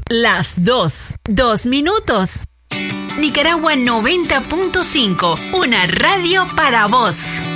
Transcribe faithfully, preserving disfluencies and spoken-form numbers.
Las dos. Dos minutos. Nicaragua noventa punto cinco. Una radio para vos.